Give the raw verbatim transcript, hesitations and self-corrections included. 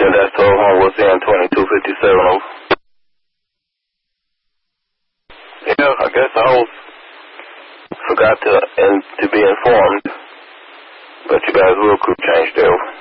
ten dash twelve on what's in twenty-two fifty-seven over. Yeah, I guess I was forgot to and to be informed, but you guys will crew change there.